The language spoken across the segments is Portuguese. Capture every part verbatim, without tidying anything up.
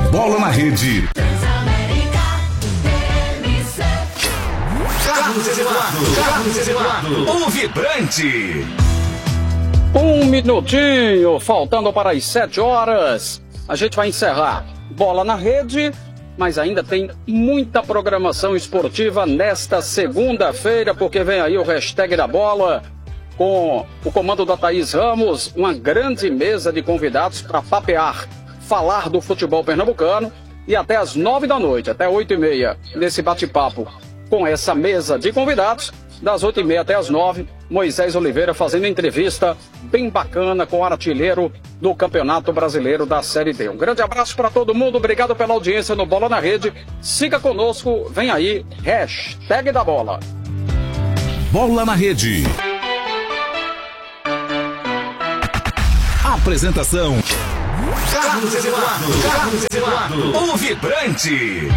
Bola na Rede. Carlos Eduardo, Carlos Eduardo, o vibrante. Um minutinho, faltando para as sete horas. A gente vai encerrar Bola na Rede, mas ainda tem muita programação esportiva nesta segunda-feira, porque vem aí o hashtag da bola, com o comando da Thaís Ramos, uma grande mesa de convidados para papear, falar do futebol pernambucano, e até às nove da noite, até oito e meia, nesse bate-papo com essa mesa de convidados, das oito e meia até as nove, Moisés Oliveira fazendo entrevista bem bacana com o artilheiro do Campeonato Brasileiro da Série D. Um grande abraço para todo mundo, obrigado pela audiência no Bola na Rede, siga conosco, vem aí, hashtag da bola. Bola na Rede. Apresentação: Carlos Eduardo, Carlos Eduardo, o vibrante.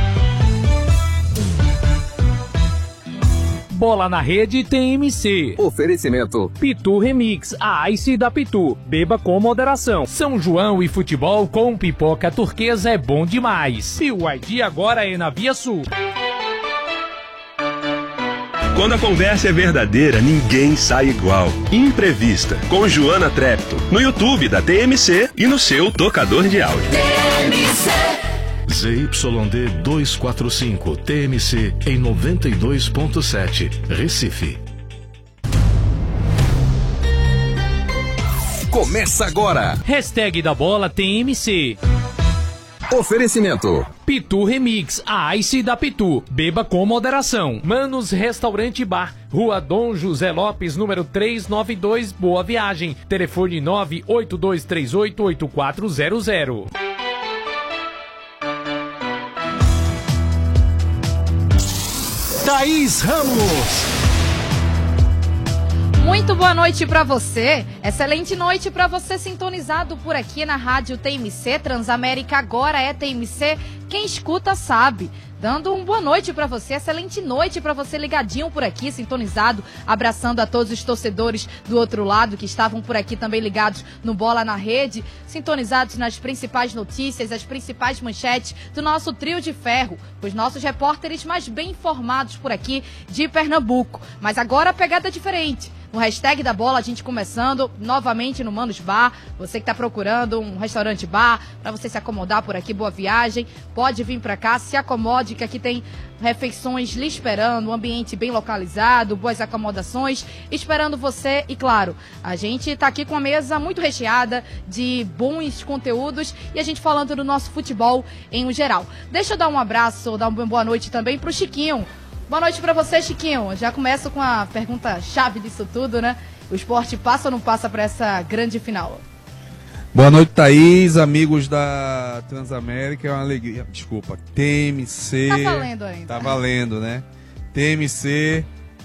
Bola na Rede T M C. Oferecimento Pitu Remix, a Ice da Pitu. Beba com moderação. São João e futebol com pipoca turquesa é bom demais. E o I D agora é na Via Sul. Quando a conversa é verdadeira, ninguém sai igual. Imprevista, com Joana Trepto, no YouTube da T M C e no seu tocador de áudio. T M C. Z Y D duzentos e quarenta e cinco, T M C em noventa e dois ponto sete, Recife. Começa agora. Hashtag da bola T M C. Oferecimento Pitu Remix, a Ice da Pitu. Beba com moderação. Manos Restaurante Bar, Rua Dom José Lopes, número trezentos e noventa e dois, Boa Viagem. Telefone nove oito dois três oito oito quatro zero zero. Thaís Ramos. Muito boa noite para você, excelente noite para você sintonizado por aqui na Rádio T M C, Transamérica agora é T M C, quem escuta sabe. Dando uma boa noite para você, excelente noite para você ligadinho por aqui, sintonizado, abraçando a todos os torcedores do outro lado que estavam por aqui também ligados no Bola na Rede, sintonizados nas principais notícias, as principais manchetes do nosso trio de ferro, os nossos repórteres mais bem informados por aqui de Pernambuco. Mas agora a pegada é diferente. No hashtag da bola, a gente começando novamente no Manos Bar. Você que está procurando um restaurante bar para você se acomodar por aqui, boa viagem. Pode vir para cá, se acomode, que aqui tem refeições lhe esperando, um ambiente bem localizado, boas acomodações, esperando você. E claro, a gente está aqui com a mesa muito recheada de bons conteúdos e a gente falando do nosso futebol em geral. Deixa eu dar um abraço, dar uma boa noite também para o Chiquinho. Boa noite pra você, Chiquinho. Já começo com a pergunta-chave disso tudo, né? O esporte passa ou não passa para essa grande final? Boa noite, Thaís, amigos da Transamérica. É uma alegria. Desculpa, T M C. Tá valendo ainda. Tá valendo, né? T M C.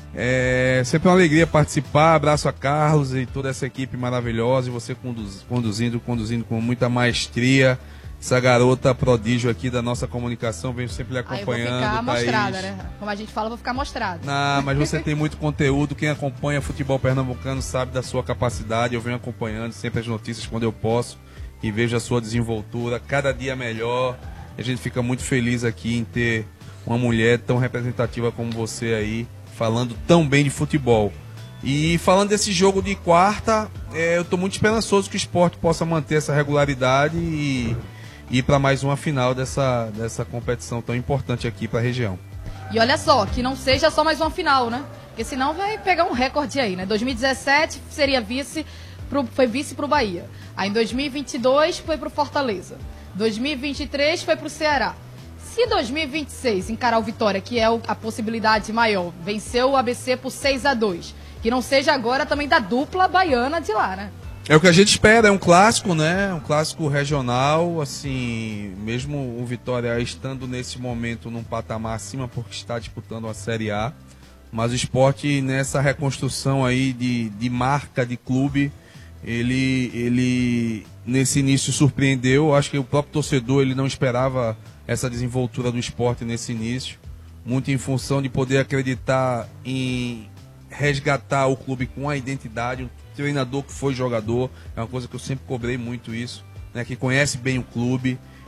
É sempre uma alegria participar. Abraço a Carlos e toda essa equipe maravilhosa. E você conduz, conduzindo, conduzindo com muita maestria. Essa garota prodígio aqui da nossa comunicação, venho sempre lhe acompanhando. Aí eu vou ficar Thaís. mostrada, né? Como a gente fala, eu vou ficar mostrada. Não, mas você tem muito conteúdo. Quem acompanha futebol pernambucano sabe da sua capacidade. Eu venho acompanhando sempre as notícias quando eu posso e vejo a sua desenvoltura cada dia melhor. A gente fica muito feliz aqui em ter uma mulher tão representativa como você aí, falando tão bem de futebol. E falando desse jogo de quarta, é, eu estou muito esperançoso que o esporte possa manter essa regularidade e ir para mais uma final dessa, dessa competição tão importante aqui para a região. E olha só, que não seja só mais uma final, né? Porque senão vai pegar um recorde aí, né? dois mil e dezessete seria vice, pro, foi vice pro Bahia. Aí em dois mil e vinte e dois foi pro Fortaleza. dois mil e vinte e três foi pro Ceará. Se dois mil e vinte e seis encarar o Vitória, que é o, a possibilidade maior, venceu o A B C por seis a dois. Que não seja agora também da dupla baiana de lá, né? É o que a gente espera, é um clássico, né? Um clássico regional, assim, mesmo o Vitória estando nesse momento num patamar acima porque está disputando a Série A, mas o esporte nessa reconstrução aí de, de marca de clube, ele, ele nesse início surpreendeu. Acho que o próprio torcedor ele não esperava essa desenvoltura do esporte nesse início, muito em função de poder acreditar em resgatar o clube com a identidade, um treinador que foi jogador, é uma coisa que eu sempre cobrei muito isso, né, que conhece bem o clube,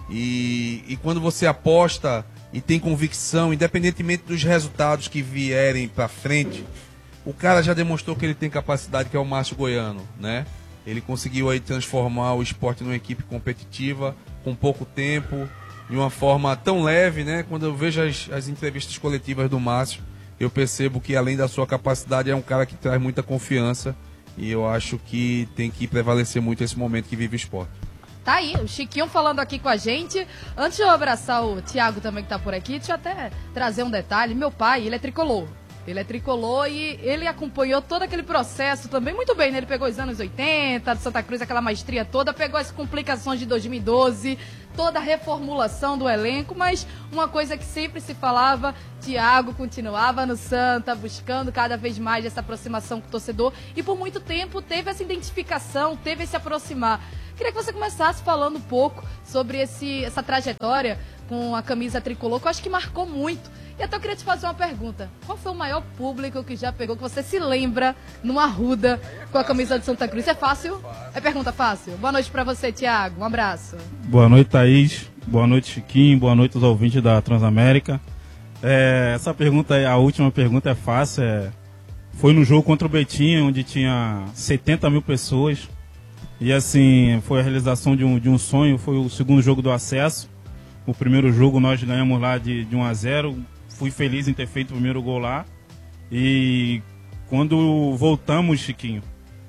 E, e quando você aposta e tem convicção, independentemente dos resultados que vierem para frente, o cara já demonstrou que ele tem capacidade, que é o Márcio Goiano, né? Ele conseguiu aí transformar o esporte numa equipe competitiva, com pouco tempo, de uma forma tão leve, né? Quando eu vejo as, as entrevistas coletivas do Márcio, eu percebo que além da sua capacidade, é um cara que traz muita confiança, e eu acho que tem que prevalecer muito esse momento que vive o esporte. Tá aí, o Chiquinho falando aqui com a gente. Antes de eu abraçar o Thiago também que tá por aqui, deixa eu até trazer um detalhe. Meu pai, ele é tricolor. Ele é tricolor e ele acompanhou todo aquele processo também muito bem, né? Ele pegou os anos oitenta, de Santa Cruz, aquela maestria toda, pegou as complicações de dois mil e doze, toda a reformulação do elenco, mas uma coisa que sempre se falava, Thiago continuava no Santa, buscando cada vez mais essa aproximação com o torcedor e por muito tempo teve essa identificação, teve esse aproximar. Queria que você começasse falando um pouco sobre esse, essa trajetória com a camisa tricolor, que eu acho que marcou muito. E até eu queria te fazer uma pergunta. Qual foi o maior público que já pegou, que você se lembra, numa arruda com a camisa de Santa Cruz? É fácil? É pergunta fácil? Boa noite pra você, Thiago. Um abraço. Boa noite, Thaís. Boa noite, Chiquinho. Boa noite aos ouvintes da Transamérica. É, essa pergunta, a última pergunta é fácil. É, foi no jogo contra o Betinho, onde tinha setenta mil pessoas. E assim, foi a realização de um, de um sonho. Foi o segundo jogo do acesso. O primeiro jogo nós ganhamos lá de, de um a zero. Fui feliz em ter feito o primeiro gol lá. E quando voltamos, Chiquinho,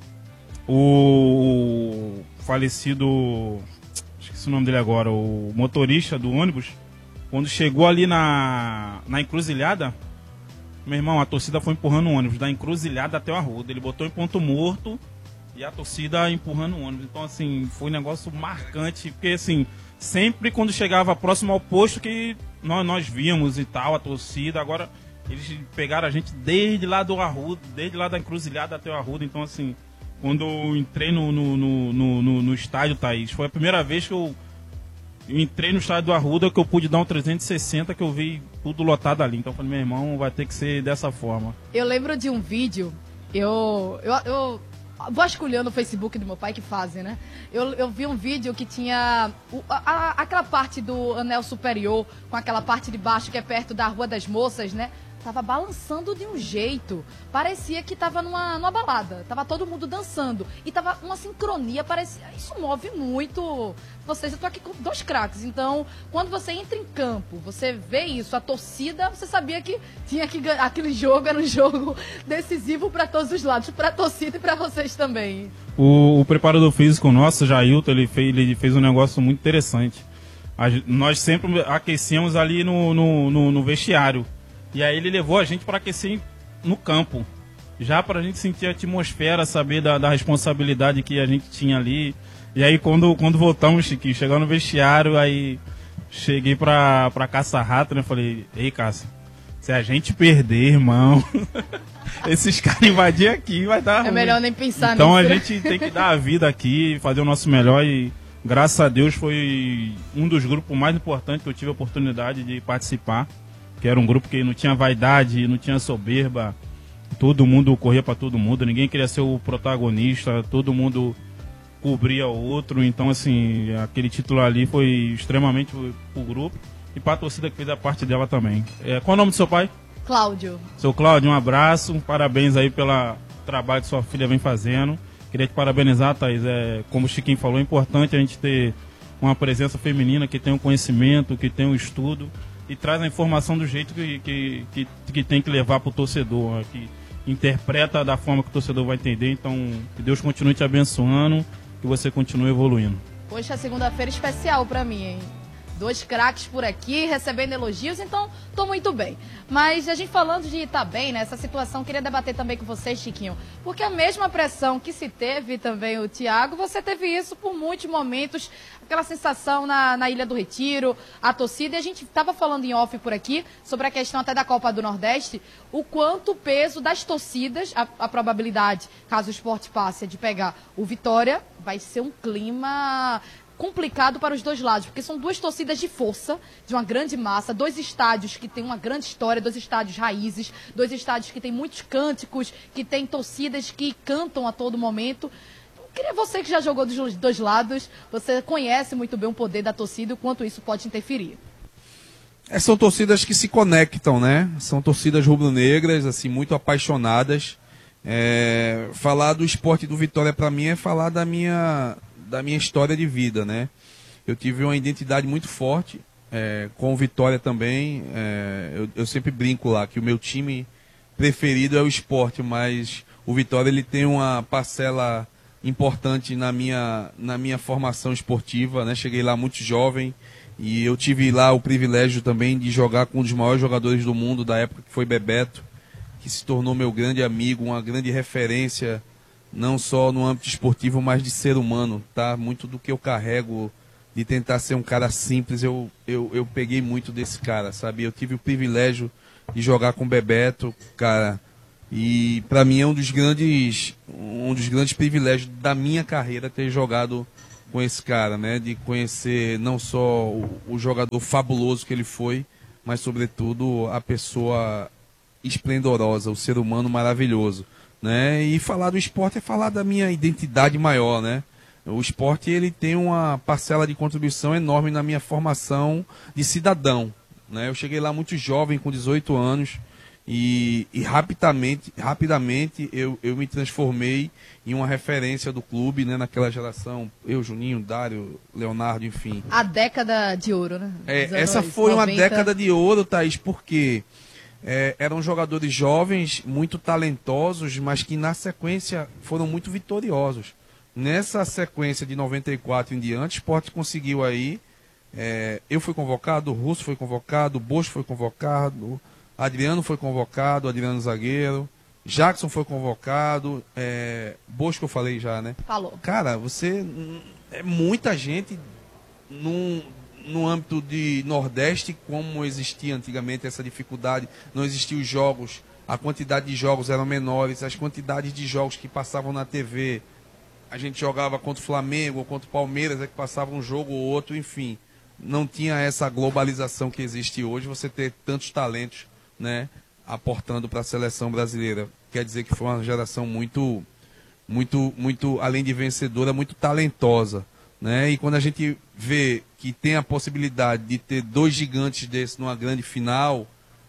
o falecido, esqueci o nome dele agora, o motorista do ônibus, quando chegou ali na, na encruzilhada, meu irmão, a torcida foi empurrando o ônibus da encruzilhada até o arruda. Ele botou em ponto morto e a torcida empurrando o ônibus. Então, assim, foi um negócio marcante, porque, assim, sempre quando chegava próximo ao posto que nós, nós víamos e tal, a torcida, agora eles pegaram a gente desde lá do Arruda, desde lá da encruzilhada até o Arruda. Então, assim, quando eu entrei no, no, no, no, no, no estádio, Thaís, foi a primeira vez que eu, eu entrei no estádio do Arruda, que eu pude dar um trezentos e sessenta, que eu vi tudo lotado ali. Então eu falei, meu irmão, vai ter que ser dessa forma. Eu lembro de um vídeo, eu... eu, eu... vasculhando o Facebook do meu pai, que fazem, né? Eu, eu vi um vídeo que tinha o, a, a, aquela parte do anel superior, com aquela parte de baixo que é perto da Rua das Moças, né? Tava balançando de um jeito. Parecia que tava numa, numa balada. Tava todo mundo dançando. E tava uma sincronia, parecia... Isso move muito. Vocês, eu tô aqui com dois craques. Então, quando você entra em campo, você vê isso, a torcida, você sabia que tinha que ganhar. Aquele jogo era um jogo decisivo para todos os lados, pra torcida e para vocês também. O, o preparador físico nosso, Jailton, ele fez, ele fez um negócio muito interessante. A, nós sempre aquecemos ali no, no, no, no vestiário. E aí ele levou a gente para aquecer no campo, já para a gente sentir a atmosfera, saber da, da responsabilidade que a gente tinha ali. E aí quando, quando voltamos, Chiquinho, chegando no vestiário, aí cheguei para para Caça-Rato, né? Falei, ei, Caça, se a gente perder, irmão, esses caras invadir aqui, vai dar ruim. É melhor nem pensar então, nisso. Então a gente tem que dar a vida aqui, fazer o nosso melhor e graças a Deus foi um dos grupos mais importantes que eu tive a oportunidade de participar. Que era um grupo que não tinha vaidade, não tinha soberba, todo mundo corria para todo mundo, ninguém queria ser o protagonista, todo mundo cobria o outro. Então, assim, aquele título ali foi extremamente pro grupo e para a torcida que fez a parte dela também. É, qual é o nome do seu pai? Cláudio. Seu Cláudio, um abraço, parabéns aí pelo trabalho que sua filha vem fazendo. Queria te parabenizar, Thaís. É, como o Chiquinho falou, é importante a gente ter uma presença feminina que tem um conhecimento, que tem um estudo e traz a informação do jeito que, que, que, que tem que levar para o torcedor, que interpreta da forma que o torcedor vai entender. Então, que Deus continue te abençoando, que você continue evoluindo. Poxa, segunda-feira especial para mim, hein? Dois craques por aqui, recebendo elogios, então tô muito bem. Mas a gente falando de estar bem, né? Essa situação, queria debater também com você, Chiquinho. Porque a mesma pressão que se teve também o Thiago, você teve isso por muitos momentos, aquela sensação na, na Ilha do Retiro, a torcida, e a gente estava falando em off por aqui, sobre a questão até da Copa do Nordeste, o quanto o peso das torcidas, a, a probabilidade, caso o esporte passe, de pegar o Vitória, vai ser um clima complicado para os dois lados, porque são duas torcidas de força, de uma grande massa, dois estádios que têm uma grande história, dois estádios raízes, dois estádios que têm muitos cânticos, que têm torcidas que cantam a todo momento. Queria você que já jogou dos dois lados, você conhece muito bem o poder da torcida e o quanto isso pode interferir. É, são torcidas que se conectam, né? São torcidas rubro-negras, assim, muito apaixonadas. É, falar do Sport do Vitória para mim é falar da minha, da minha história de vida, né? Eu tive uma identidade muito forte é, com o Vitória também. É, eu, eu sempre brinco lá que o meu time preferido é o Sport, mas o Vitória ele tem uma parcela importante na minha, na minha formação esportiva, né? Cheguei lá muito jovem. E eu tive lá o privilégio também de jogar com um dos maiores jogadores do mundo da época, que foi Bebeto, que se tornou meu grande amigo, uma grande referência, não só no âmbito esportivo, mas de ser humano, tá? Muito do que eu carrego, de tentar ser um cara simples, eu, eu, eu peguei muito desse cara, sabe? Eu tive o privilégio de jogar com Bebeto, cara, e para mim é um dos grandes, um dos grandes privilégios da minha carreira ter jogado com esse cara, né? De conhecer não só o, o jogador fabuloso que ele foi, mas sobretudo a pessoa esplendorosa, o ser humano maravilhoso, né? E falar do esporte é falar da minha identidade maior, né? O esporte ele tem uma parcela de contribuição enorme na minha formação de cidadão, né? Eu cheguei lá muito jovem, com dezoito anos, e, e rapidamente, rapidamente eu, eu me transformei em uma referência do clube, né, naquela geração, eu, Juninho, Dário, Leonardo, enfim. A década de ouro, né? É, essa foi noventa. Uma década de ouro, Thaís, porque é, eram jogadores jovens, muito talentosos, mas que na sequência foram muito vitoriosos. Nessa sequência de noventa e quatro em diante, o Sport conseguiu aí, é, eu fui convocado, o Russo foi convocado, o Bosco foi convocado, Adriano foi convocado, Adriano zagueiro, Jackson foi convocado, é, Bosco eu falei já, né? Falou. Cara, você, é muita gente num, no âmbito de Nordeste, como existia antigamente essa dificuldade, não existiam os jogos, a quantidade de jogos eram menores, as quantidades de jogos que passavam na T V, a gente jogava contra o Flamengo ou contra o Palmeiras, é que passava um jogo ou outro, enfim, não tinha essa globalização que existe hoje, você ter tantos talentos, né, aportando para a seleção brasileira. Quer dizer que foi uma geração muito, muito, muito, além de vencedora, muito talentosa, né? E quando a gente vê que tem a possibilidade de ter dois gigantes desses numa grande final,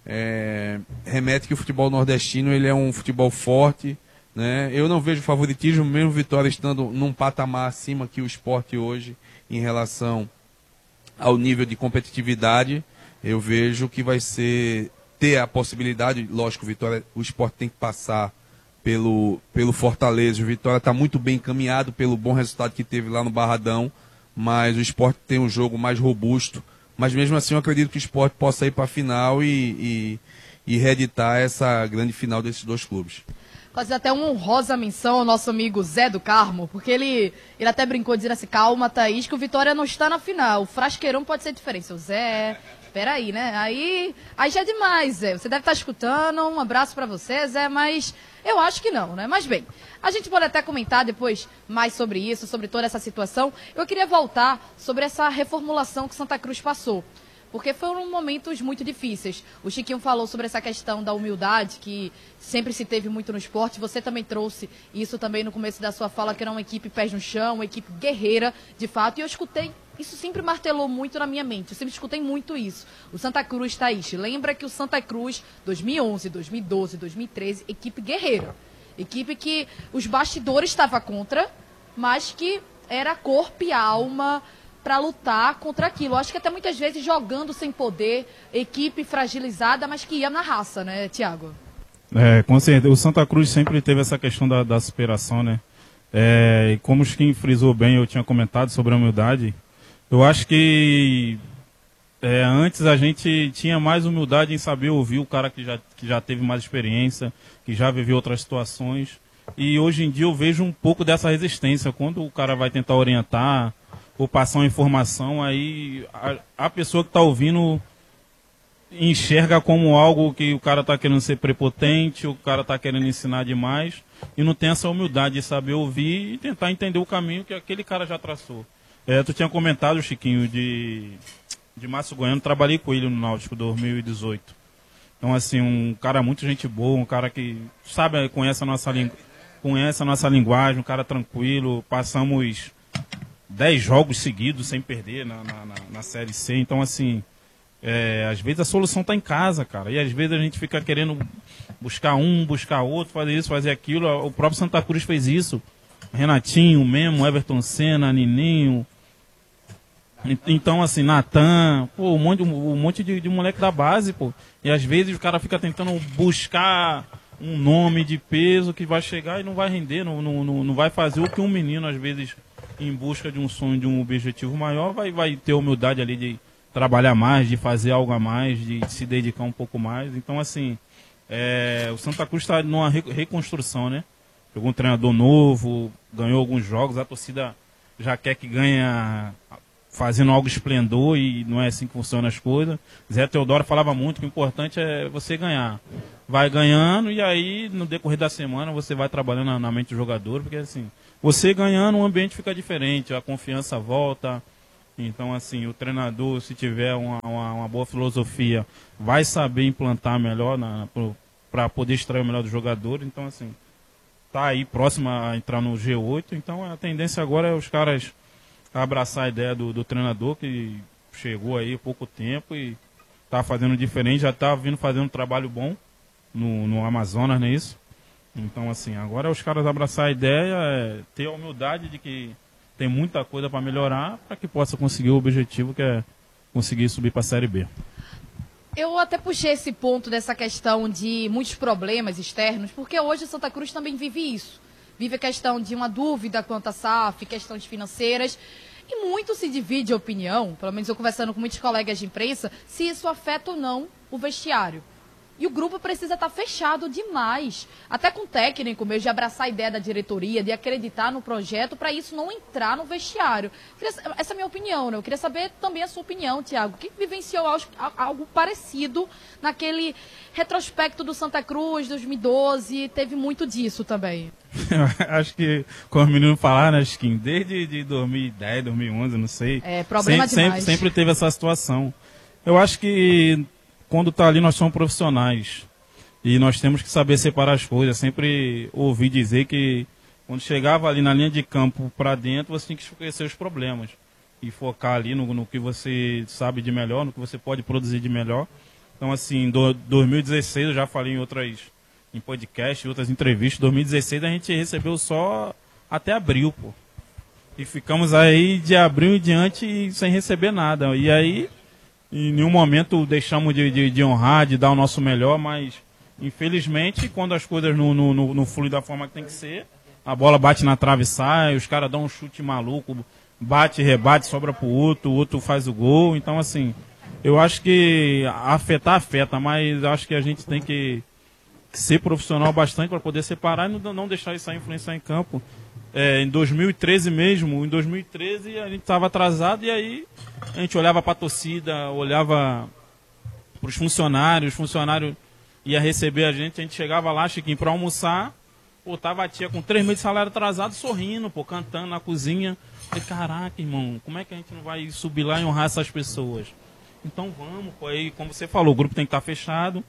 é, remete que o futebol nordestino ele é um futebol forte, né? Eu não vejo favoritismo, mesmo Vitória estando num patamar acima que o Sport hoje em relação ao nível de competitividade. Eu vejo que vai ser ter a possibilidade, lógico, Vitória, o Sport tem que passar pelo, pelo Fortaleza. O Vitória está muito bem encaminhado pelo bom resultado que teve lá no Barradão, mas o Sport tem um jogo mais robusto. Mas mesmo assim eu acredito que o Sport possa ir para a final e, e, e reeditar essa grande final desses dois clubes. Fazer até uma honrosa menção ao nosso amigo Zé do Carmo, porque ele, ele até brincou dizendo assim, calma, Thaís, que o Vitória não está na final. O Frasqueirão pode ser diferente. O Zé... Peraí, né? Aí, aí já é demais, Zé. Você deve estar escutando. Um abraço pra você, Zé, mas eu acho que não, né? Mas bem, a gente pode até comentar depois mais sobre isso, sobre toda essa situação. Eu queria voltar sobre essa reformulação que Santa Cruz passou, porque foram momentos muito difíceis. O Chiquinho falou sobre essa questão da humildade, que sempre se teve muito no esporte. Você também trouxe isso também no começo da sua fala, que era uma equipe pés no chão, uma equipe guerreira, de fato. E eu escutei, isso sempre martelou muito na minha mente. Eu sempre escutei muito isso. O Santa Cruz, Thaís, lembra que o Santa Cruz, dois mil e onze, dois mil e doze, dois mil e treze, equipe guerreira. Equipe que os bastidores estavam contra, mas que era corpo e alma para lutar contra aquilo. Acho que até muitas vezes jogando sem poder, equipe fragilizada, mas que ia na raça, né, Thiago? É, com certeza. O Santa Cruz sempre teve essa questão da, da superação, né? É, e como o Chiquinho frisou bem, eu tinha comentado sobre a humildade, eu acho que é, antes a gente tinha mais humildade em saber ouvir o cara que já, que já teve mais experiência, que já viveu outras situações. E hoje em dia eu vejo um pouco dessa resistência. Quando o cara vai tentar orientar ou passar uma informação, aí a, a pessoa que está ouvindo enxerga como algo que o cara está querendo ser prepotente, o cara está querendo ensinar demais, e não tem essa humildade de saber ouvir e tentar entender o caminho que aquele cara já traçou. É, tu tinha comentado, Chiquinho, de, de Márcio Goiano, trabalhei com ele no Náutico dois mil e dezoito. Então, assim, um cara muito gente boa, um cara que sabe, conhece a nossa língua. conhece a nossa linguagem, um cara tranquilo. Passamos dez jogos seguidos sem perder na, na, na, na Série C. Então, assim, é, às vezes a solução está em casa, cara. E às vezes a gente fica querendo buscar um, buscar outro, fazer isso, fazer aquilo. O próprio Santa Cruz fez isso. Renatinho, Memo, Everton Senna, Nininho. Então, assim, Natan, pô, um monte, um monte de, de moleque da base, pô. E às vezes o cara fica tentando buscar um nome de peso que vai chegar e não vai render, não, não, não, não vai fazer o que um menino, às vezes, em busca de um sonho, de um objetivo maior, vai, vai ter humildade ali de trabalhar mais, de fazer algo a mais, de se dedicar um pouco mais. Então, assim, é, o Santa Cruz está numa reconstrução, né? Pegou um treinador novo, ganhou alguns jogos, a torcida já quer que ganhe fazendo algo esplendor e não é assim que funcionam as coisas. Zé Teodoro falava muito que o importante é você ganhar. Vai ganhando e aí no decorrer da semana você vai trabalhando na, na mente do jogador, porque assim, você ganhando o ambiente fica diferente, a confiança volta. Então assim, o treinador, se tiver uma, uma, uma boa filosofia, vai saber implantar melhor para poder extrair o melhor do jogador. Então assim, tá aí próximo a entrar no G oito, então a tendência agora é os caras abraçar a ideia do, do treinador que chegou aí há pouco tempo e tá fazendo diferente, já tá vindo fazendo um trabalho bom no, no Amazonas, não é isso? Então assim, agora é os caras abraçar a ideia, é ter a humildade de que tem muita coisa para melhorar para que possa conseguir o objetivo que é conseguir subir para a Série B. Eu até puxei esse ponto dessa questão de muitos problemas externos, porque hoje o Santa Cruz também vive isso. Vive a questão de uma dúvida quanto à S A F, questões financeiras, e muito se divide a opinião, pelo menos eu conversando com muitos colegas de imprensa, se isso afeta ou não o vestiário. E o grupo precisa estar fechado demais, até com o técnico mesmo, de abraçar a ideia da diretoria, de acreditar no projeto, para isso não entrar no vestiário. Essa é a minha opinião, né? Eu queria saber também a sua opinião, Thiago, que vivenciou algo parecido naquele retrospecto do Santa Cruz, dois mil e doze, teve muito disso também. Acho que, como os meninos falaram, né, Skin, desde de dois mil e dez, dois mil e onze, não sei. É, problema sempre, demais. Sempre, sempre teve essa situação. Eu acho que quando tá ali nós somos profissionais e nós temos que saber separar as coisas. Sempre ouvi dizer que quando chegava ali na linha de campo para dentro, você tem que esquecer os problemas e focar ali no, no que você sabe de melhor, no que você pode produzir de melhor. Então, assim, em dois mil e dezesseis, eu já falei em outras, em podcast, em outras entrevistas, em dois mil e dezesseis a gente recebeu só até abril, pô. E ficamos aí de abril em diante sem receber nada. E aí, em nenhum momento deixamos de, de, de honrar, de dar o nosso melhor, mas infelizmente, quando as coisas não, não, não, não fluem da forma que tem que ser, a bola bate na trave e sai, os caras dão um chute maluco, bate, rebate, sobra pro outro, o outro faz o gol. Então, assim, eu acho que afetar, afeta, mas acho que a gente tem que ser profissional bastante para poder separar e não, não deixar isso aí influenciar em campo. É, em dois mil e treze mesmo, em dois mil e treze a gente estava atrasado e aí a gente olhava para a torcida, olhava para os funcionários, os funcionários ia receber a gente, a gente chegava lá, Chiquinho, para almoçar, pô, tava a tia com três meses de salário atrasado, sorrindo, pô, cantando na cozinha. Falei, caraca, irmão, como é que a gente não vai subir lá e honrar essas pessoas? Então vamos, pô, aí, como você falou, o grupo tem que estar fechado,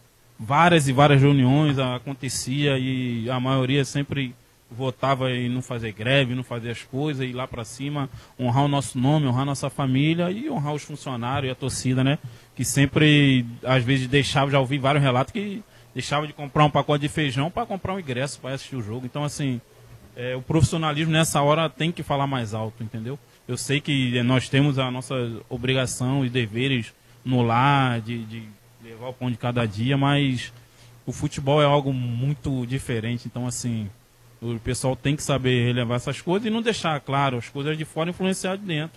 várias e várias reuniões acontecia e a maioria sempre votava em não fazer greve, não fazer as coisas, ir lá para cima, honrar o nosso nome, honrar a nossa família e honrar os funcionários e a torcida, né? Que sempre, às vezes, deixava, já ouvi vários relatos que deixava de comprar um pacote de feijão para comprar um ingresso para assistir o jogo. Então, assim, é, o profissionalismo nessa hora tem que falar mais alto, entendeu? Eu sei que nós temos a nossa obrigação e deveres no lar, de, de levar o pão de cada dia, mas o futebol é algo muito diferente. Então, assim, o pessoal tem que saber relevar essas coisas e não deixar, claro, as coisas de fora influenciar de dentro.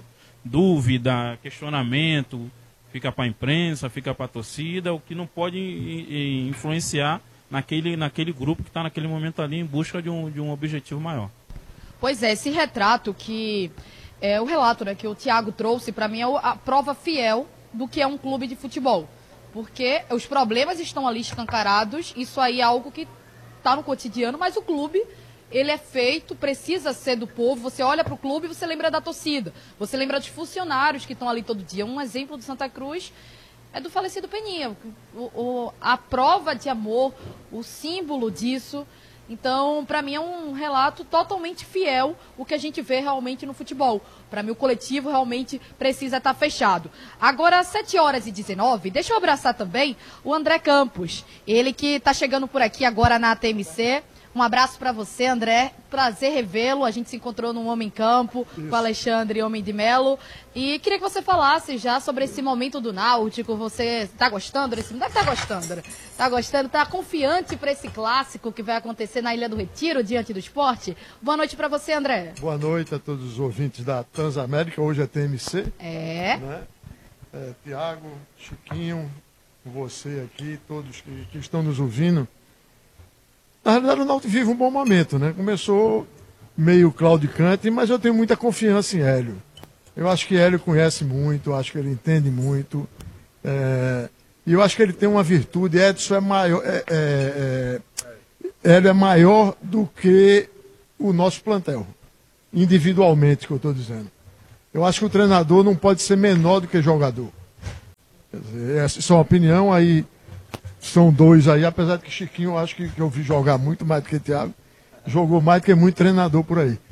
Dúvida, questionamento, fica para a imprensa, fica para a torcida, o que não pode influenciar naquele, naquele grupo que está naquele momento ali em busca de um, de um objetivo maior. Pois é, esse retrato que, é, o relato, né, que o Thiago trouxe, para mim é a prova fiel do que é um clube de futebol. Porque os problemas estão ali escancarados, isso aí é algo que está no cotidiano, mas o clube, ele é feito, precisa ser do povo. Você olha para o clube e você lembra da torcida. Você lembra dos funcionários que estão ali todo dia. Um exemplo do Santa Cruz é do falecido Peninha. O, o, a prova de amor, o símbolo disso Então, para mim é um relato totalmente fiel o que a gente vê realmente no futebol. Para mim o coletivo realmente precisa estar fechado. Agora, às sete horas e dezenove, deixa eu abraçar também o André Campos. Ele que está chegando por aqui agora na T M C. Um abraço para você, André. Prazer revê-lo. A gente se encontrou no Homem em Campo Isso. com o Alexandre Homem de Melo. E queria que você falasse já sobre esse momento do Náutico. Você está gostando desse momento? Está gostando? Está gostando? Está confiante para esse clássico que vai acontecer na Ilha do Retiro, diante do Esporte? Boa noite para você, André. Boa noite a todos os ouvintes da Transamérica. Hoje é T M C. É. Né? é Tiago, Chiquinho, você aqui, todos que, que estão nos ouvindo. Na realidade, o Náutico vive um bom momento, né? Começou meio claudicante, mas eu tenho muita confiança em Hélio. Eu acho que Hélio conhece muito, eu acho que ele entende muito. É... E eu acho que ele tem uma virtude. Edson é maior. É, é, é... Hélio é maior do que o nosso plantel. Individualmente, que eu estou dizendo. Eu acho que o treinador não pode ser menor do que jogador. Quer dizer, essa é uma opinião aí. São dois aí, apesar de que Chiquinho eu acho que, que eu vi jogar muito mais do que Thiago. Jogou mais do que muito treinador por aí.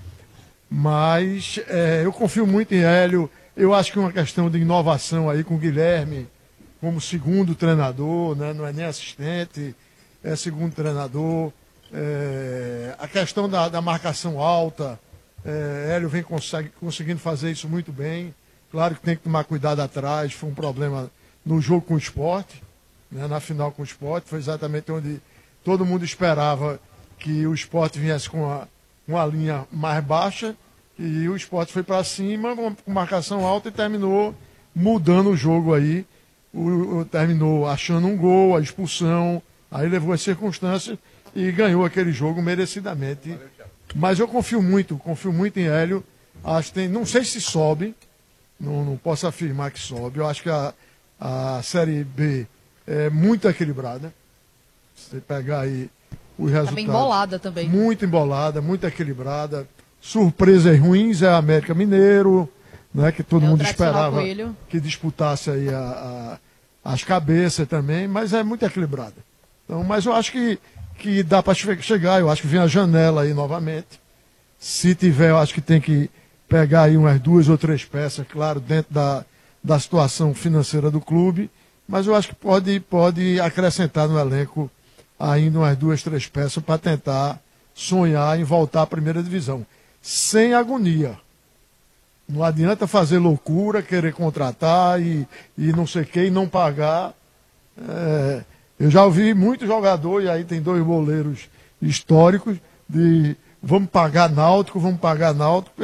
Mas é, eu confio muito em Hélio. Eu acho que uma questão de inovação aí com o Guilherme, como segundo treinador, né? Não é nem assistente, é segundo treinador. É, a questão da, da marcação alta, é, Hélio vem consegue, conseguindo fazer isso muito bem. Claro que tem que tomar cuidado atrás, foi um problema no jogo com o Sport. Na final com o Sport, foi exatamente onde todo mundo esperava que o Sport viesse com uma, uma linha mais baixa, e o Sport foi para cima com marcação alta e terminou mudando o jogo aí, o, o, terminou achando um gol, a expulsão, aí levou as circunstâncias e ganhou aquele jogo merecidamente. Mas eu confio muito, confio muito em Hélio, acho que tem, não sei se sobe, não, não posso afirmar que sobe, eu acho que a, a Série B é muito equilibrada. Você pegar aí os resultados. Tá bem embolada também. Muito embolada, muito equilibrada. Surpresas ruins é a América Mineiro, né, que todo é mundo esperava Coelho. que disputasse aí a, a, as cabeças também, mas é muito equilibrada. Então, mas eu acho que, que dá para chegar, eu acho que vem a janela aí novamente. Se tiver, eu acho que tem que pegar aí umas duas ou três peças, claro, dentro da, da situação financeira do clube. Mas eu acho que pode, pode acrescentar no elenco ainda umas duas, três peças para tentar sonhar em voltar à primeira divisão. Sem agonia. Não adianta fazer loucura, querer contratar e, e não sei o que, e não pagar. É, eu já ouvi muito jogador, e aí tem dois boleiros históricos, de vamos pagar Náutico, vamos pagar Náutico.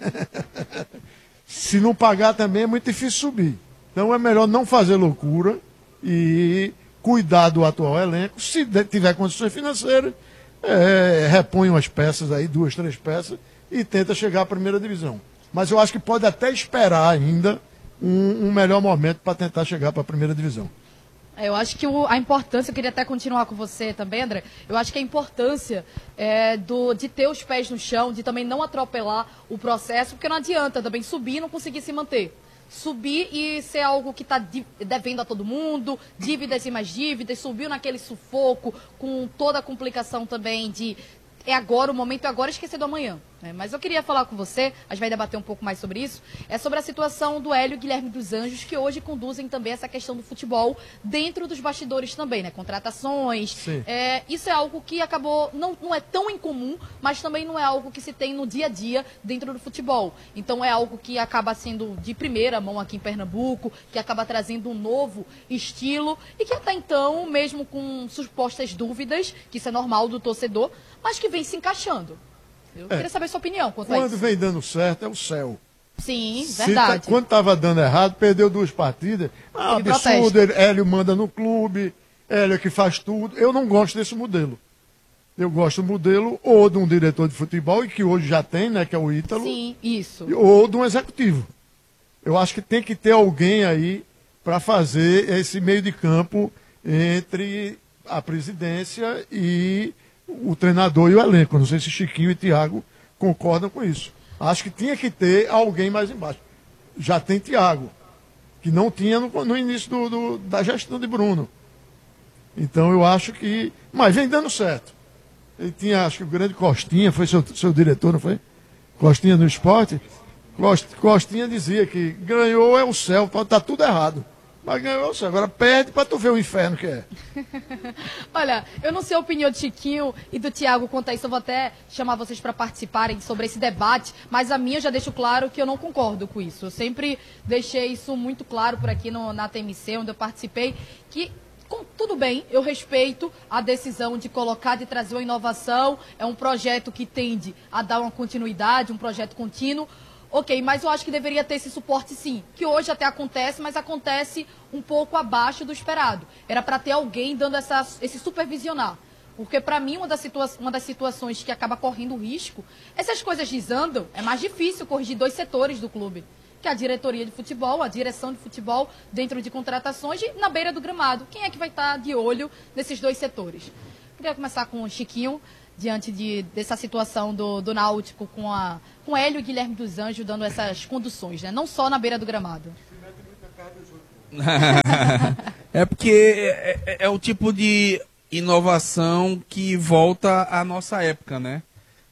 Se não pagar também é muito difícil subir. Então é melhor não fazer loucura e cuidar do atual elenco. Se tiver condições financeiras, é, repõe umas peças aí, duas, três peças, e tenta chegar à primeira divisão. Mas eu acho que pode até esperar ainda um, um melhor momento para tentar chegar para a primeira divisão. Eu acho que o, a importância, eu queria até continuar com você também, André, eu acho que a importância é, do, de ter os pés no chão, de também não atropelar o processo, porque não adianta também subir e não conseguir se manter. Subir e ser algo que está devendo a todo mundo, dívidas e mais dívidas, subiu naquele sufoco, com toda a complicação também de é agora, o momento é agora, esquecer do amanhã. Né? Mas eu queria falar com você, a gente vai debater um pouco mais sobre isso, é sobre a situação do Hélio e Guilherme dos Anjos, que hoje conduzem também essa questão do futebol dentro dos bastidores também, né? Contratações. É, isso é algo que acabou, não, não é tão incomum, mas também não é algo que se tem no dia a dia dentro do futebol. Então é algo que acaba sendo de primeira mão aqui em Pernambuco, que acaba trazendo um novo estilo e que até então, mesmo com supostas dúvidas, que isso é normal do torcedor, mas que vem se encaixando. Eu é. queria saber a sua opinião quanto Quando a isso. vem dando certo, é o céu. Sim, Se verdade. Tá, quando estava dando errado, perdeu duas partidas. Ah, absurdo, ele, Hélio manda no clube, Hélio é que faz tudo. Eu não gosto desse modelo. Eu gosto do modelo ou de um diretor de futebol, e que hoje já tem, né, que é o Ítalo. Sim, isso. Ou de um executivo. Eu acho que tem que ter alguém aí para fazer esse meio de campo entre a presidência e o treinador e o elenco. Não sei se Chiquinho e Thiago concordam com isso. Acho que tinha que ter alguém mais embaixo. Já tem Thiago, que não tinha no, no início do, do, da gestão de Bruno. Então eu acho que... Mas vem dando certo. Ele tinha, acho que o grande Costinha, foi seu, seu diretor, não foi? Costinha no esporte. Cost- Costinha dizia que ganhou é o céu, tá tudo errado. Mas ganhou é o céu, agora perde para tu ver o inferno que é. Olha, eu não sei a opinião de Chiquinho e do Thiago quanto a isso, eu vou até chamar vocês para participarem sobre esse debate, mas a minha eu já deixo claro que eu não concordo com isso. Eu sempre deixei isso muito claro por aqui no, na T M C, onde eu participei, que com, tudo bem, eu respeito a decisão de colocar, de trazer uma inovação, é um projeto que tende a dar uma continuidade, um projeto contínuo. Ok, mas eu acho que deveria ter esse suporte sim, que hoje até acontece, mas acontece um pouco abaixo do esperado. Era para ter alguém dando essa, esse supervisionar. Porque para mim uma das, situa uma das situações que acaba correndo risco, essas coisas desandam, é mais difícil corrigir dois setores do clube, que é a diretoria de futebol, a direção de futebol dentro de contratações e na beira do gramado. Quem é que vai estar de olho nesses dois setores? Queria começar com o Chiquinho, diante de, dessa situação do, do Náutico com, a, com Hélio e Guilherme dos Anjos dando essas conduções, né? Não só na beira do gramado. É porque é, é, é o tipo de inovação que volta à nossa época, né?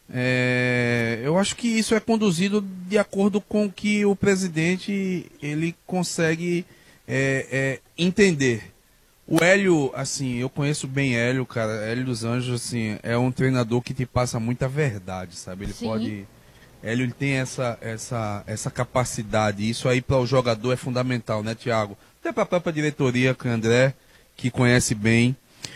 É, eu acho que isso é conduzido de acordo com o que o presidente ele consegue é, é, entender. O Hélio, assim, eu conheço bem Hélio, cara. Hélio dos Anjos, assim, é um treinador que te passa muita verdade, sabe? Ele Sim. pode... Hélio ele tem essa, essa, essa capacidade. Isso aí para o jogador é fundamental, né, Thiago? Até para a própria diretoria, com o André, que conhece bem.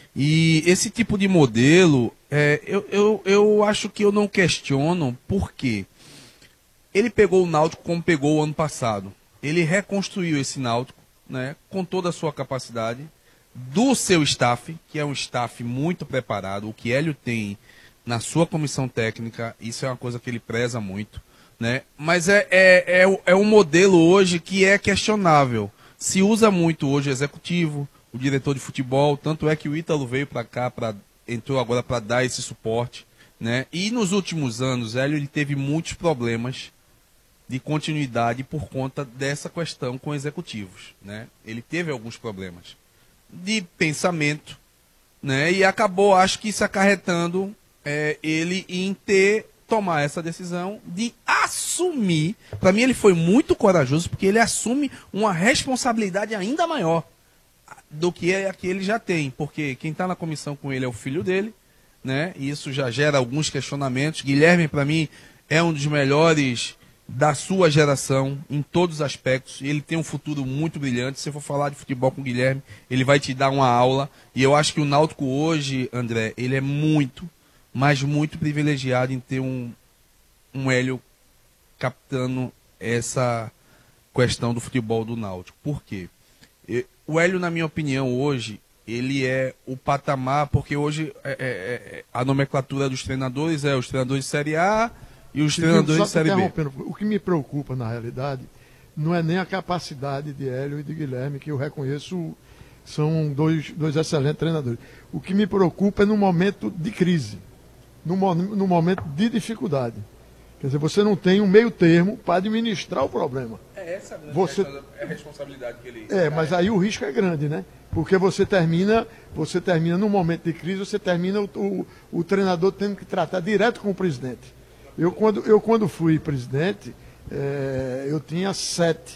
E esse tipo de modelo, é, eu, eu, eu acho que eu não questiono por quê. Ele pegou o Náutico como pegou o ano passado. Ele reconstruiu esse Náutico, né, com toda a sua capacidade, do seu staff, que é um staff muito preparado. O que Hélio tem na sua comissão técnica, isso é uma coisa que ele preza muito, né? Mas é, é, é, é um modelo hoje que é questionável. Se usa muito hoje o executivo, o diretor de futebol, tanto é que o Ítalo veio para cá, pra, entrou agora para dar esse suporte, né? E nos últimos anos, Hélio ele teve muitos problemas de continuidade por conta dessa questão com executivos, né? Ele teve alguns problemas de pensamento, né? E acabou, acho que isso acarretando é, ele em ter, tomar essa decisão de assumir. Para mim ele foi muito corajoso, porque ele assume uma responsabilidade ainda maior do que a que ele já tem, porque quem está na comissão com ele é o filho dele, né? E isso já gera alguns questionamentos. Guilherme, para mim, é um dos melhores da sua geração, em todos os aspectos. Ele tem um futuro muito brilhante. Se você for falar de futebol com o Guilherme, ele vai te dar uma aula. E eu acho que o Náutico hoje, André, ele é muito, mas muito privilegiado em ter um, um Hélio captando essa questão do futebol do Náutico. Por quê? O Hélio, na minha opinião, hoje, ele é o patamar, porque hoje é, é, é, a nomenclatura dos treinadores é os treinadores de Série A e os treinadores de Série B. O que me preocupa, na realidade, não é nem a capacidade de Hélio e de Guilherme, que eu reconheço são dois, dois excelentes treinadores. O que me preocupa é no momento de crise, no, no momento de dificuldade. Quer dizer, você não tem um meio termo para administrar o problema. É essa a você... é a responsabilidade que ele... É, mas aí o risco é grande, né? Porque você termina, você termina num momento de crise, você termina o, o, o treinador tendo que tratar direto com o presidente. Eu, quando, eu, quando fui presidente, é, eu tinha sete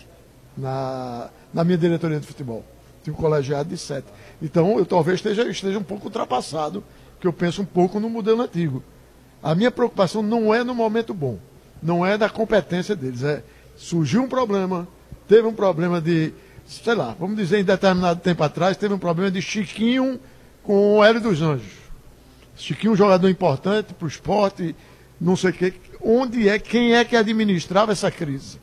na, na minha diretoria de futebol. Tinha um colegiado de sete. Então, eu talvez esteja, esteja um pouco ultrapassado, porque eu penso um pouco no modelo antigo. A minha preocupação não é no momento bom, não é da competência deles. É, surgiu um problema, teve um problema de, sei lá, vamos dizer, em determinado tempo atrás, teve um problema de Chiquinho com o Hélio dos Anjos. Chiquinho, um jogador importante para o esporte, não sei o quê. Onde é, quem é que administrava essa crise?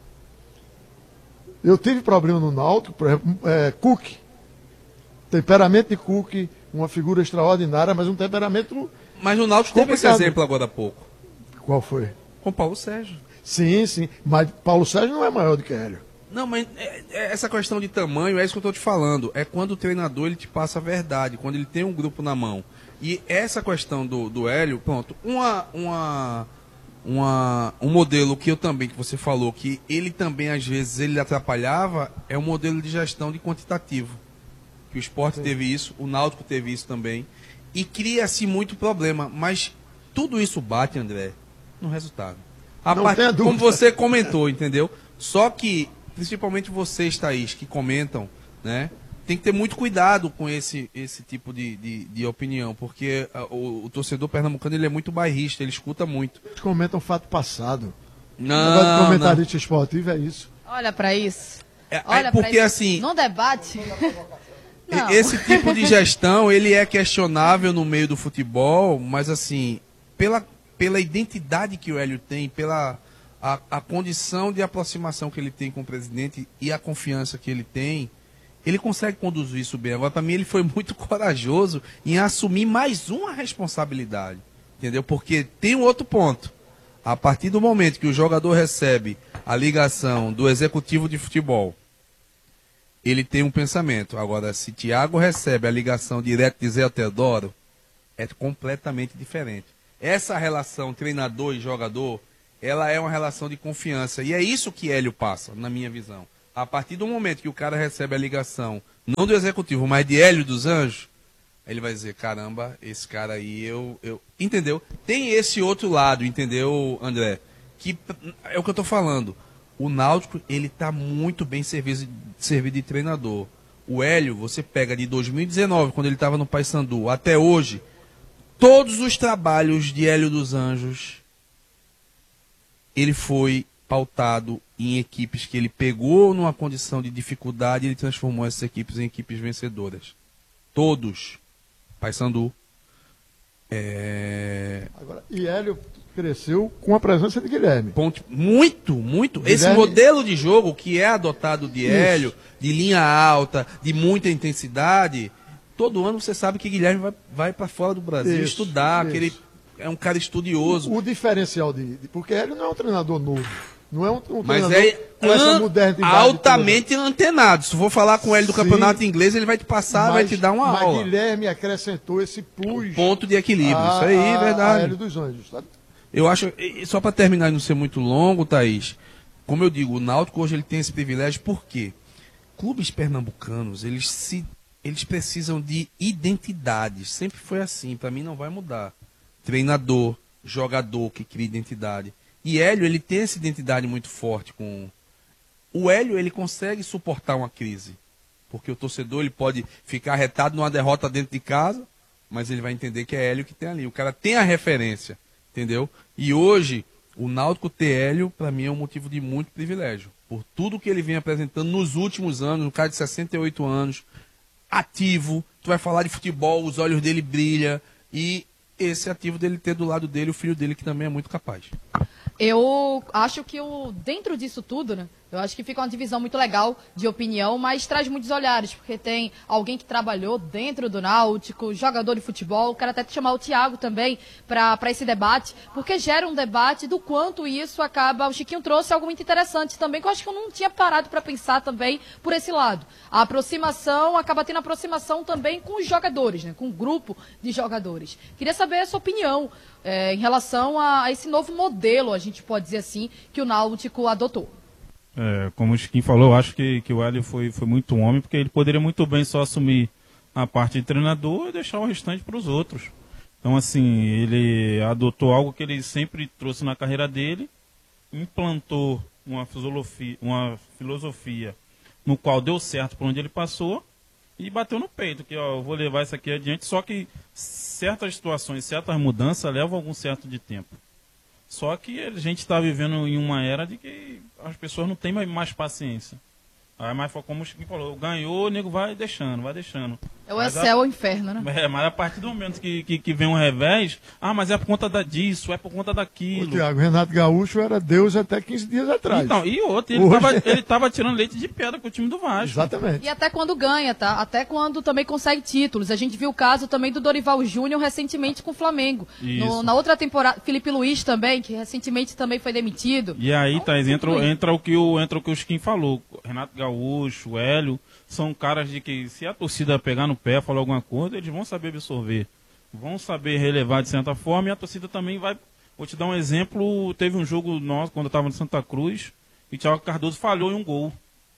Eu tive problema no Náutico, por exemplo, é, Cook. Temperamento de Cook, uma figura extraordinária, mas um temperamento... Mas o Náutico teve esse exemplo agora há pouco. Qual foi? Com Paulo Sérgio. Sim, sim. Mas Paulo Sérgio não é maior do que Hélio. Não, mas é, é essa questão de tamanho, é isso que eu estou te falando. É quando o treinador ele te passa a verdade, quando ele tem um grupo na mão. E essa questão do, do Hélio, pronto, uma, uma, uma, um modelo que eu também, que você falou, que ele também às vezes ele atrapalhava, é o modelo de gestão de quantitativo. Que o Sport teve isso, o Náutico teve isso também. e cria-se muito problema. Mas tudo isso bate, André, no resultado. A Não part... tenha dúvida. Como você comentou, entendeu? Só que, principalmente vocês, Thaís, que comentam, né? Tem que ter muito cuidado com esse, esse tipo de, de, de opinião, porque a, o, o torcedor pernambucano ele é muito bairrista, ele escuta muito. Eles comentam fato passado. Não, O negócio de não. comentarista esportivo é isso. Olha pra isso. É, Olha é porque pra isso. assim, Não debate. Não. esse tipo de gestão, ele é questionável no meio do futebol, mas assim, pela, pela identidade que o Hélio tem, pela a, a condição de aproximação que ele tem com o presidente e a confiança que ele tem, ele consegue conduzir isso bem. Agora, para mim, ele foi muito corajoso em assumir mais uma responsabilidade, entendeu? Porque tem um outro ponto. A partir do momento que o jogador recebe a ligação do executivo de futebol, ele tem um pensamento. Agora, se Thiago recebe a ligação direto de Zé Teodoro, é completamente diferente. Essa relação treinador e jogador, ela é uma relação de confiança. E é isso que Hélio passa, na minha visão. A partir do momento que o cara recebe a ligação, não do executivo, mas de Hélio dos Anjos, ele vai dizer, caramba, esse cara aí, eu... eu... Entendeu? Tem esse outro lado, entendeu, André? Que é o que eu tô falando. O Náutico, ele tá muito bem servido, servido de treinador. O Hélio, você pega de dois mil e dezenove, quando ele estava no Paysandu, até hoje, todos os trabalhos de Hélio dos Anjos, ele foi pautado em equipes que ele pegou numa condição de dificuldade e ele transformou essas equipes em equipes vencedoras. Todos. Paysandu. É... Agora, e Hélio cresceu com a presença de Guilherme. Ponto. Muito, muito. Guilherme... Esse modelo de jogo que é adotado de Hélio, Isso. de linha alta, de muita intensidade, todo ano você sabe que Guilherme vai, vai para fora do Brasil Isso, estudar, isso. que ele é um cara estudioso. O, o diferencial de, de... Porque Hélio não é um treinador novo. Não é um, um Mas treinador é com essa an- modernidade. altamente antenado. Se for falar com ele do Sim. campeonato inglês, ele vai te passar, vai te dar uma mas aula. Guilherme acrescentou esse plus. Ponto de equilíbrio. a- Isso aí, a- a verdade. Hélio dos Anjos, sabe? Eu acho, e só para terminar e não ser muito longo, Thaís, como eu digo, o Náutico hoje ele tem esse privilégio, por quê? Clubes pernambucanos, eles, se, eles precisam de identidade. Sempre foi assim, para mim não vai mudar. Treinador, jogador que cria identidade. E Hélio, ele tem essa identidade muito forte com... O Hélio, ele consegue suportar uma crise. Porque o torcedor, ele pode ficar arretado numa derrota dentro de casa, mas ele vai entender que é Hélio que tem ali. O cara tem a referência, entendeu? E hoje, o Náutico ter Hélio, para mim, é um motivo de muito privilégio. Por tudo que ele vem apresentando nos últimos anos, um cara de sessenta e oito anos, ativo, tu vai falar de futebol, os olhos dele brilham, e esse ativo dele ter do lado dele o filho dele, que também é muito capaz. Eu acho que o, dentro disso tudo, né? Eu acho que fica uma divisão muito legal de opinião, mas traz muitos olhares, porque tem alguém que trabalhou dentro do Náutico, jogador de futebol, quero até chamar o Thiago também para esse debate, porque gera um debate do quanto isso acaba... O Chiquinho trouxe algo muito interessante também, que eu acho que eu não tinha parado para pensar também por esse lado. A aproximação, acaba tendo aproximação também com os jogadores, né? Com o grupo de jogadores. Queria saber a sua opinião é, em relação a, a esse novo modelo, a gente pode dizer assim, que o Náutico adotou. É, como o Chiquinho falou, eu acho que, que o Hélio foi, foi muito homem, porque ele poderia muito bem só assumir a parte de treinador e deixar o restante para os outros. Então, assim, ele adotou algo que ele sempre trouxe na carreira dele, implantou uma filosofia, uma filosofia no qual deu certo por onde ele passou e bateu no peito, que ó, eu vou levar isso aqui adiante, só que certas situações, certas mudanças levam algum certo de tempo. Só que a gente está vivendo em uma era de que as pessoas não têm mais paciência. Aí, mas como o Chiquinho falou, ganhou, o nego vai deixando, vai deixando. É o Mas céu a- ou inferno, né? É, mas a partir do momento que, que, que vem um revés, ah, mas é por conta da, disso, é por conta O daquilo. Thiago Renato Gaúcho era Deus até quinze dias atrás. Então, e outro, ele Hoje- tava, ele tava tirando leite de pedra com o time do Vasco. Exatamente. E até quando ganha, tá? Até quando também consegue títulos. A gente viu o caso também do Dorival Júnior recentemente com o Flamengo. Isso. No- na outra temporada, Felipe Luiz também, que recentemente também foi demitido. E aí, Então, Thaís, entra, tudo bem. entra, o que o, entra o que o Chiquinho falou. Renato Gaúcho, o Hélio, são caras de que se a torcida pegar no pé, falar alguma coisa, eles vão saber absorver. Vão saber relevar de certa forma e a torcida também vai... Vou te dar um exemplo, teve um jogo nosso, quando eu estava no Santa Cruz, e o Thiago Cardoso falhou em um gol.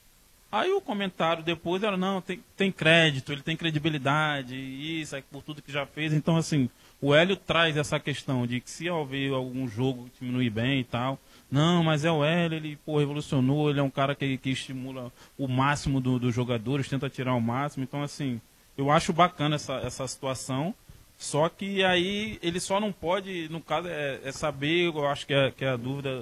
Aí o comentário depois era, não, tem, tem crédito, ele tem credibilidade, isso, é por tudo que já fez. Então, assim, o Hélio traz essa questão de que se houver algum jogo que diminui bem e tal, não, mas é o Hélio, ele pô, revolucionou, ele é um cara que, que estimula o máximo do, dos jogadores, tenta tirar o máximo. Então, assim, eu acho bacana essa, essa situação. Só que aí ele só não pode, no caso, é, é saber, eu acho que é, que é a dúvida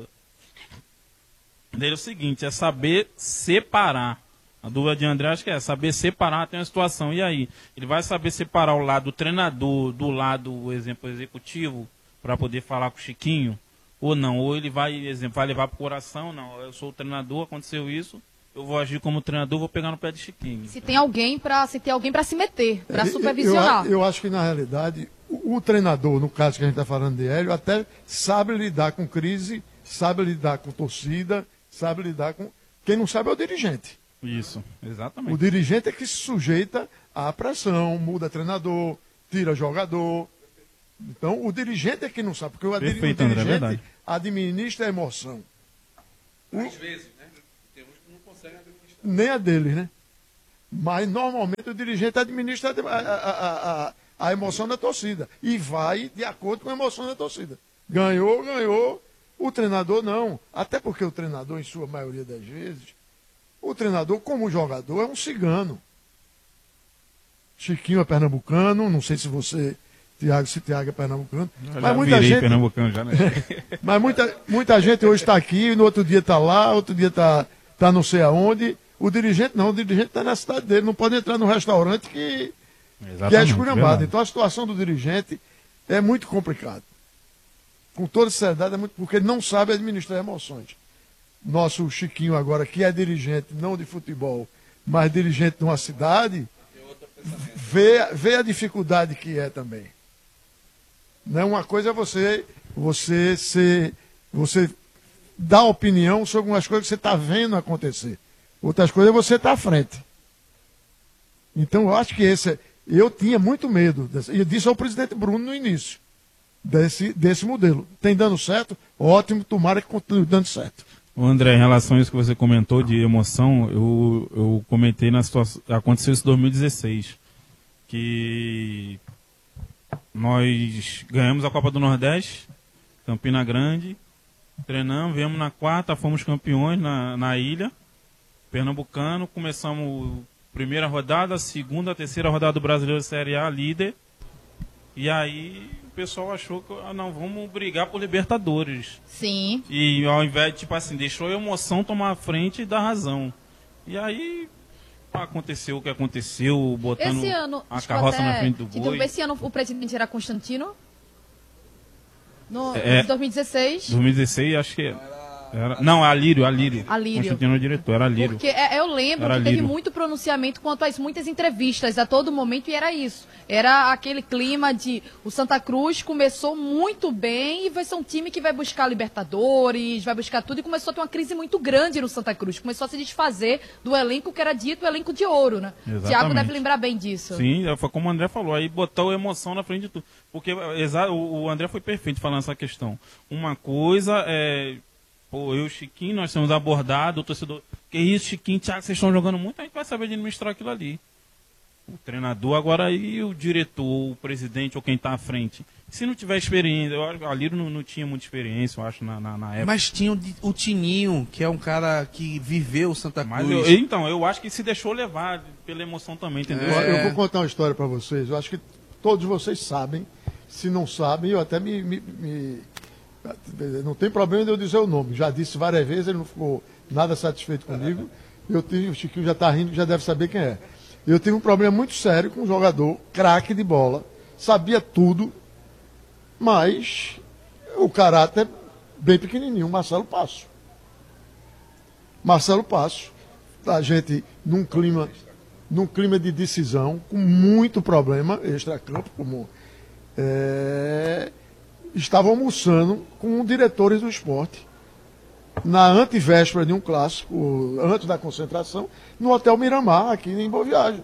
dele é o seguinte, é saber separar. A dúvida de André acho que é saber separar tem uma situação. E aí? Ele vai saber separar o lado do treinador do lado, o exemplo, executivo, para poder falar com o Chiquinho? Ou não? Ou ele vai, exemplo, vai levar para o coração? Não, eu sou o treinador, aconteceu isso, eu vou agir como treinador, vou pegar no pé de Chiquinho. Se tem alguém para se tem alguém para se meter, para supervisionar. Eu, eu acho que, na realidade, o, o treinador, no caso que a gente está falando de Hélio, até sabe lidar com crise, sabe lidar com torcida, sabe lidar com... Quem não sabe é o dirigente. Isso, exatamente. O dirigente é que se sujeita à pressão, muda treinador, tira jogador. Então, o dirigente é que não sabe, porque o, Perfeito, o dirigente André, administra a emoção. Às vezes, né? Tem uns que não conseguem administrar. Nem a deles, né? Mas, normalmente, o dirigente administra a, a, a, a emoção da torcida. E vai de acordo com a emoção da torcida. Ganhou, ganhou. O treinador não. Até porque o treinador, em sua maioria das vezes, o treinador, como jogador, é um cigano. Chiquinho é pernambucano, não sei se você, Tiago, se Tiago é pernambucano. Eu mas já muita virei gente, pernambucano já, né? mas muita, muita gente hoje está aqui, no outro dia está lá, outro dia está tá não sei aonde. O dirigente não, o dirigente está na cidade dele, não pode entrar no restaurante que, que é esculhambado. Então a situação do dirigente é muito complicada. Com toda seriedade, é muito, porque ele não sabe administrar emoções. Nosso Chiquinho agora, que é dirigente, não de futebol, mas dirigente de uma cidade, vê, vê a dificuldade que é também. Não, uma coisa é você, você, ser, você dar opinião sobre umas coisas que você está vendo acontecer. Outras coisas é você estar à frente. Então, eu acho que esse é, eu tinha muito medo, dessa, e eu disse ao presidente Bruno no início, desse, desse modelo. Tem dando certo? Ótimo, tomara que continue dando certo. O André, em relação a isso que você comentou de emoção, eu, eu comentei na situação, aconteceu isso em dois mil e dezesseis, que nós ganhamos a Copa do Nordeste, Campina Grande, treinamos, viemos na quarta, fomos campeões na, na ilha, Pernambucano, começamos primeira rodada, segunda, terceira rodada do Brasileiro Série A, líder, e aí o pessoal achou que, ah, não, vamos brigar por Libertadores. Sim. E ao invés de, tipo assim, deixou a emoção tomar a frente e dar razão. E aí aconteceu o que aconteceu, botando esse ano, a carroça até, na frente do então, boi. esse ano o presidente era Constantino? No, É, em dois mil e dezesseis? dois mil e dezesseis, acho que era... Não, Alírio, Alírio. Alírio. Constantino é o diretor, era Alírio. Porque é, eu lembro Era que teve Lírio. muito pronunciamento quanto a isso, muitas entrevistas a todo momento, e era isso. Era aquele clima de o Santa Cruz começou muito bem e vai ser um time que vai buscar Libertadores, vai buscar tudo, e começou a ter uma crise muito grande no Santa Cruz. Começou a se desfazer do elenco que era dito o elenco de ouro, né? Exatamente. Tiago deve lembrar bem disso. Sim, foi como o André falou, aí botou a emoção na frente de tudo. Porque exa- o o André foi perfeito falando essa questão. Uma coisa é... Pô, eu e o Chiquinho, nós temos abordado, o torcedor, que isso, Chiquinho, Thiago, vocês estão jogando muito, a gente vai saber administrar aquilo ali. O treinador agora e o diretor, o presidente ou quem está à frente. Se não tiver experiência, eu acho que o Alírio não, não tinha muita experiência, eu acho, na, na, na época. Mas tinha o, o Tininho, que é um cara que viveu o Santa Mas Cruz. eu- então, eu acho que se deixou levar pela emoção também, entendeu? Eu- É. Eu vou contar uma história para vocês. Eu acho que todos vocês sabem. Se não sabem, eu até me, me- me- não tem problema de eu dizer o nome. Já disse várias vezes, ele não ficou nada satisfeito comigo. Eu tive, o Chiquinho já está rindo, já deve saber quem é. Eu tive um problema muito sério com um jogador, craque de bola, sabia tudo, mas o caráter bem pequenininho, Marcelo Passo. Marcelo Passo, a gente num clima, num clima de decisão, com muito problema extracampo, como é, estava almoçando com diretores do esporte na antevéspera de um clássico, antes da concentração, no Hotel Miramar, aqui em Boa Viagem.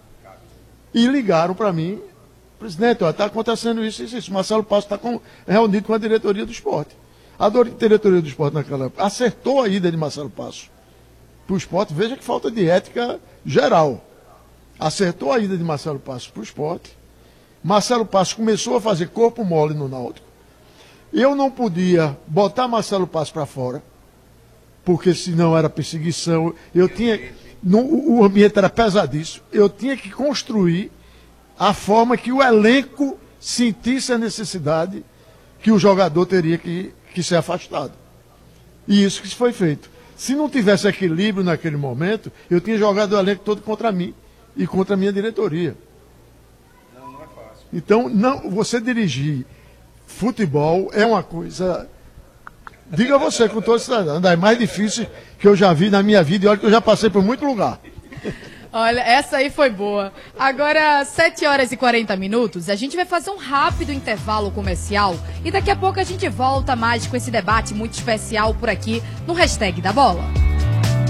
E ligaram para mim, presidente, está acontecendo isso, isso, isso. Marcelo Passo está reunido com a diretoria do esporte. A do- diretoria do esporte naquela época acertou a ida de Marcelo Passo. para o esporte, veja que falta de ética geral. Acertou a ida de Marcelo Passos para o esporte. Marcelo Passos começou a fazer corpo mole no Náutico. Eu não podia botar Marcelo Passos para fora, porque senão era perseguição. Eu tinha, no, o ambiente era pesadíssimo. Eu tinha que construir a forma que o elenco sentisse a necessidade que o jogador teria que, que ser afastado. E isso que foi feito. Se não tivesse equilíbrio naquele momento, eu tinha jogado o elenco todo contra mim e contra a minha diretoria. Não, não é fácil. Então, não, você dirigir futebol é uma coisa... Diga você, com todo esse é mais difícil que eu já vi na minha vida, e olha que eu já passei por muito lugar. Olha, essa aí foi boa. Agora, sete horas e quarenta minutos, a gente vai fazer um rápido intervalo comercial e daqui a pouco a gente volta mais com esse debate muito especial por aqui no Hashtag da Bola.